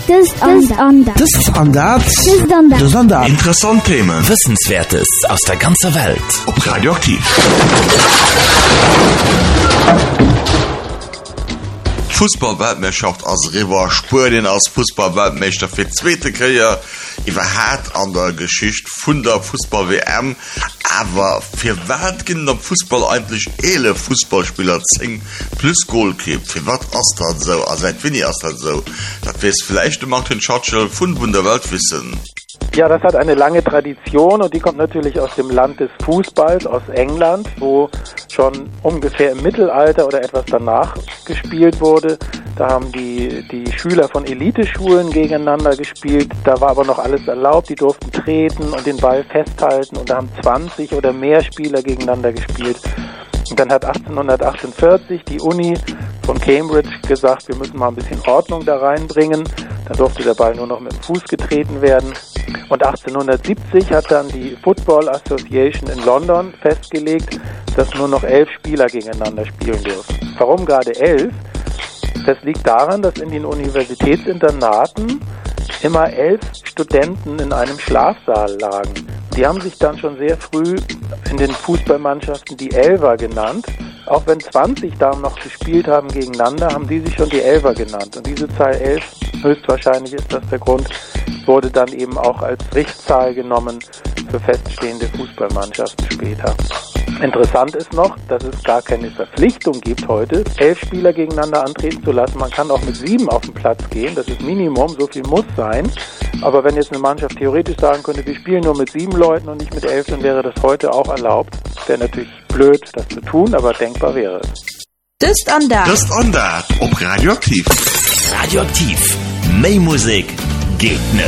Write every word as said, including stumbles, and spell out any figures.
Das Andert. Das Andert. Das Andert. Das Andert. Interessante Themen. Wissenswertes aus der ganzen Welt. Ob Radioaktiv. Fußball-Weltmeisterschaft als River Spurden als Fußball-Weltmeister für zweite Karriere überhaupt an der Geschichte von der Fußball-W M. Aber für was gibt der Fußball eigentlich alle Fußballspieler zehn plus Goal gibt? Für was ist das so? Also seit wann ist das so? Das wird vielleicht Martin Churchill von der Welt wissen. Ja, das hat eine lange Tradition und die kommt natürlich aus dem Land des Fußballs, aus England, wo schon ungefähr im Mittelalter oder etwas danach gespielt wurde. Da haben die, die Schüler von Eliteschulen gegeneinander gespielt. Da war aber noch alles erlaubt. Die durften treten und den Ball festhalten und da haben zwanzig oder mehr Spieler gegeneinander gespielt. Und dann hat achtzehnhundertachtundvierzig die Uni von Cambridge gesagt, wir müssen mal ein bisschen Ordnung da reinbringen. Dann durfte der Ball nur noch mit dem Fuß getreten werden. Und achtzehnhundertsiebzig hat dann die Football Association in London festgelegt, dass nur noch elf Spieler gegeneinander spielen dürfen. Warum gerade elf? Das liegt daran, dass in den Universitätsinternaten immer elf Studenten in einem Schlafsaal lagen. Die haben sich dann schon sehr früh in den Fußballmannschaften die Elfer genannt. Auch wenn zwanzig Damen noch gespielt haben gegeneinander, haben die sich schon die Elfer genannt. Und diese Zahl elf, höchstwahrscheinlich ist das der Grund, wurde dann eben auch als Richtzahl genommen für feststehende Fußballmannschaften später. Interessant ist noch, dass es gar keine Verpflichtung gibt heute, elf Spieler gegeneinander antreten zu lassen. Man kann auch mit sieben auf den Platz gehen, das ist Minimum, so viel muss sein. Aber wenn jetzt eine Mannschaft theoretisch sagen könnte, wir spielen nur mit sieben Leuten und nicht mit elf, dann wäre das heute auch erlaubt. Wäre natürlich blöd, das zu tun, aber denkbar wäre es. Das Andert. Das Andert. Ob Radioaktiv. Radioaktiv. Mehr Musik geht nicht.